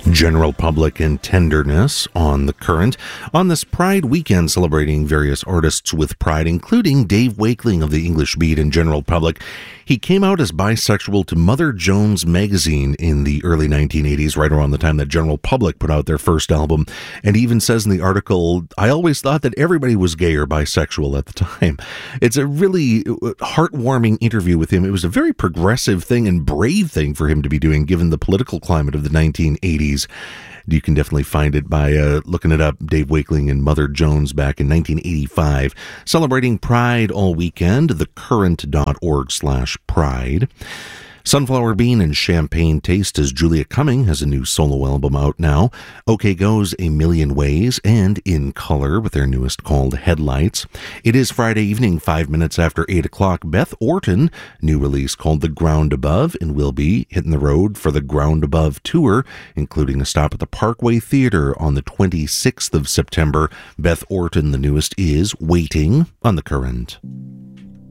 General Public and Tenderness on The Current. On this Pride weekend, celebrating various artists with pride, including Dave Wakeling of the English Beat and General Public. He came out as bisexual to Mother Jones magazine in the early 1980s, right around the time that General Public put out their first album. And he even says in the article, "I always thought that everybody was gay or bisexual at the time." It's a really heartwarming interview with him. It was a very progressive thing and brave thing for him to be doing, given the political climate of the 1980s. You can definitely find it by looking it up. Dave Wakeling and Mother Jones back in 1985. Celebrating Pride all weekend. thecurrent.org/pride. Sunflower Bean and Champagne Taste as Julia Cumming has a new solo album out now. OK Go's A Million Ways and In Color with their newest called Headlights. It is Friday evening, 5 minutes after 8 o'clock. Beth Orton, new release called The Ground Above, and will be hitting the road for the Ground Above tour, including a stop at the Parkway Theater on the 26th of September. Beth Orton, the newest, is Waiting on The Current.